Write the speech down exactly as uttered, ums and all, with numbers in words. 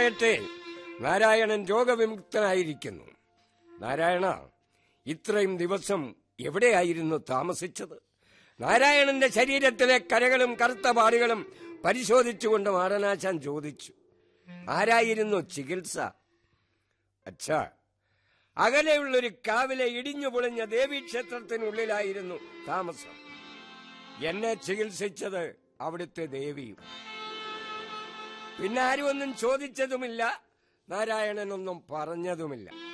പറയട്ടെ, നാരായണൻ രോഗവിമുക്തനായിരിക്കുന്നു. നാരായണ, ഇത്രയും ദിവസം എവിടെയായിരുന്നു താമസിച്ചത്? നാരായണന്റെ ശരീരത്തിലെ കരകളും കറുത്ത പാടുകളും പരിശോധിച്ചുകൊണ്ട് മാടനാശാൻ ചോദിച്ചു. ആരായിരുന്നു ചികിത്സ? അച്ഛാ, അകലെയുള്ളൊരു കാവിലെ ഇടിഞ്ഞു പൊളിഞ്ഞ ദേവീക്ഷേത്രത്തിനുള്ളിലായിരുന്നു താമസം. എന്നെ ചികിത്സിച്ചത് അവിടുത്തെ ദേവിയും. പിന്നെ ആരും ഒന്നും ചോദിച്ചതുമില്ല, നാരായണനൊന്നും പറഞ്ഞതുമില്ല.